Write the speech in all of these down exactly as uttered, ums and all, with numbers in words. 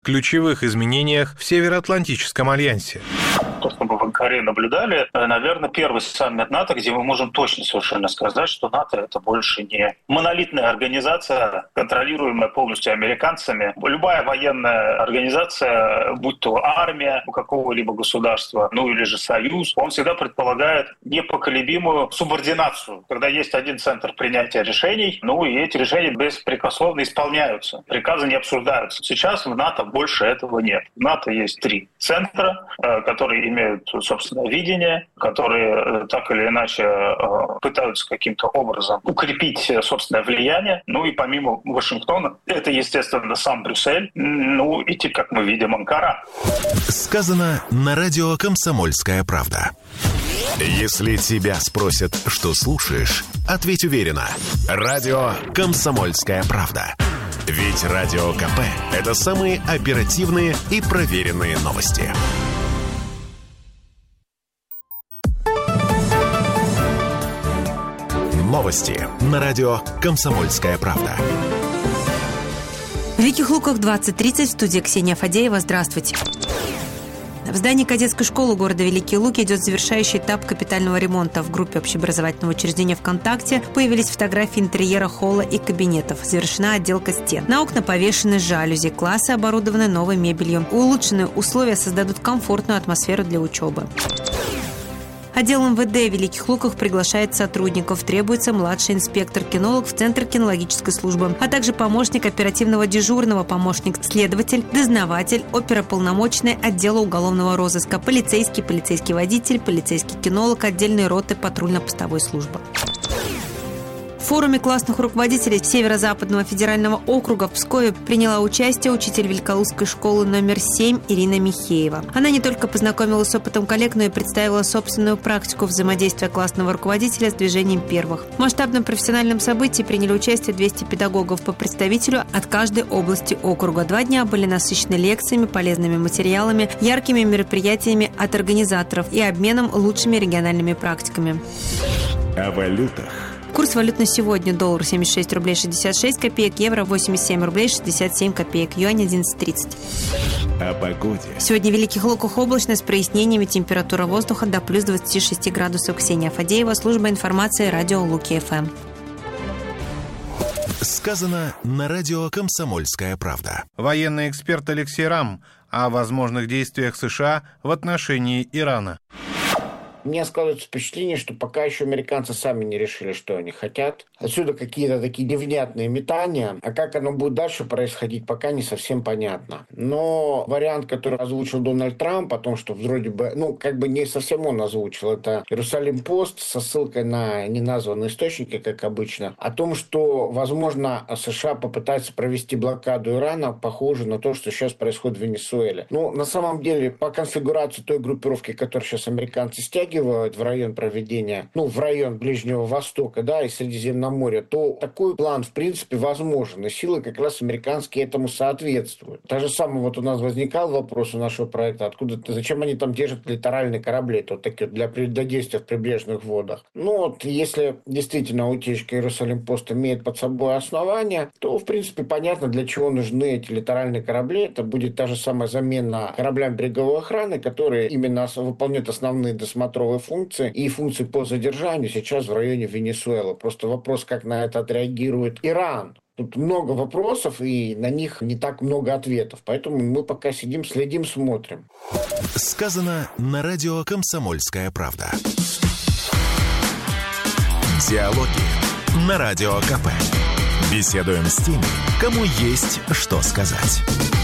ключевых изменениях в Североатлантическом альянсе. То, что мы в Анкаре наблюдали, наверное, первый саммит НАТО, где мы можем точно совершенно сказать, что НАТО — это больше не монолитная организация, контролируемая полностью американцами. Любая военная организация, будь то армия у какого-либо государства, ну или же союз, он всегда предполагает непоколебимую субординацию, когда есть один центр принятия решений, ну и эти решения беспрекословно исполняются, приказы не обсуждаются. Сейчас в НАТО больше этого нет. В НАТО есть три центра, которые имеют собственное видение, которые так или иначе пытаются каким-то образом укрепить собственное влияние. Ну и помимо Вашингтона, это, естественно, сам Брюссель, ну и, как мы видим, Анкара. Сказано на радио «Комсомольская правда». Если тебя спросят, что слушаешь, ответь уверенно. Радио «Комсомольская правда». Ведь Радио КП – это самые оперативные и проверенные новости. Новости на радио «Комсомольская правда». В Великих Луках двадцать тридцать, в студии Ксения Фадеева. Здравствуйте. В здании кадетской школы города Великие Луки идет завершающий этап капитального ремонта. В группе общеобразовательного учреждения ВКонтакте появились фотографии интерьера холла и кабинетов. Завершена отделка стен. На окна повешены жалюзи. Классы оборудованы новой мебелью. Улучшенные условия создадут комфортную атмосферу для учебы. Отдел эм вэ дэ в Великих Луках приглашает сотрудников. Требуется младший инспектор-кинолог в Центр кинологической службы, а также помощник оперативного дежурного, помощник-следователь, дознаватель, оперуполномоченный отдела уголовного розыска, полицейский, полицейский водитель, полицейский кинолог, отдельные роты патрульно-постовой службы. В форуме классных руководителей Северо-Западного федерального округа в Пскове приняла участие учитель Великолукской школы номер семь Ирина Михеева. Она не только познакомилась с опытом коллег, но и представила собственную практику взаимодействия классного руководителя с движением первых. В масштабном профессиональном событии приняли участие двести педагогов по представителю от каждой области округа. Два дня были насыщены лекциями, полезными материалами, яркими мероприятиями от организаторов и обменом лучшими региональными практиками. О валютах. Курс валют на сегодня: доллар семьдесят шесть рублей шестьдесят шесть копеек, евро восемьдесят семь рублей шестьдесят семь копеек, юань одиннадцать тридцать. О погоде. Сегодня в Великих Луках облачно с прояснениями, температура воздуха до плюс двадцати шести градусов. Ксения Фадеева, служба информации, радио Луки-ФМ. Сказано на радио «Комсомольская правда». Военный эксперт Алексей Рам о возможных действиях США в отношении Ирана. У меня складывается впечатление, что пока еще американцы сами не решили, что они хотят. Отсюда какие-то такие невнятные метания. А как оно будет дальше происходить, пока не совсем понятно. Но вариант, который озвучил Дональд Трамп, о том, что вроде бы, ну, как бы не совсем он озвучил, это Иерусалим-Пост со ссылкой на неназванные источники, как обычно, о том, что, возможно, США попытаются провести блокаду Ирана, похоже на то, что сейчас происходит в Венесуэле. Ну, на самом деле, по конфигурации той группировки, которую сейчас американцы стягивают в район проведения, ну, в район Ближнего Востока, да, и Средиземноморья, то такой план, в принципе, возможен. И силы как раз американские этому соответствуют. Так же самое вот у нас возникал вопрос у нашего проекта, откуда, зачем они там держат литеральные корабли, то такие для действия в прибрежных водах. Ну, вот, если действительно утечка Иерусалим-Пост имеет под собой основания, то, в принципе, понятно, для чего нужны эти литеральные корабли. Это будет та же самая замена кораблям береговой охраны, которые именно выполняют основные досмотровые функции и функции по задержанию сейчас в районе Венесуэлы. Просто вопрос, как на это отреагирует Иран. Тут много вопросов, и на них не так много ответов. Поэтому мы пока сидим, следим, смотрим. Сказано на радио «Комсомольская правда». Диалоги на Радио КП. Беседуем с теми, кому есть что сказать.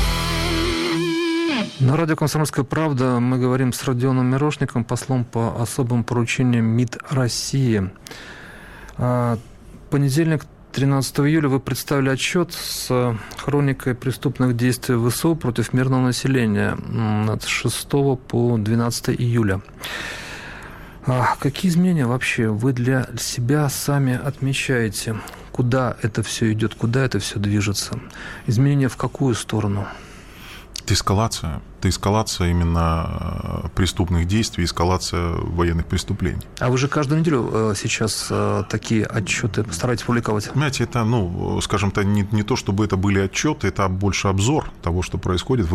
На радио «Комсомольская правда» мы говорим с Родионом Мирошником, послом по особым поручениям МИД России. Понедельник, тринадцатого июля, вы представили отчет с хроникой преступных действий ВСУ против мирного населения от шестого по двенадцатое июля. Какие изменения вообще вы для себя сами отмечаете? Куда это все идет, куда это все движется? Изменения в какую сторону? Это эскалация. Это эскалация именно преступных действий, эскалация военных преступлений. А вы же каждую неделю сейчас такие отчеты стараетесь публиковать? Понимаете, это, ну, скажем так, не, не то, чтобы это были отчеты, это больше обзор того, что происходит.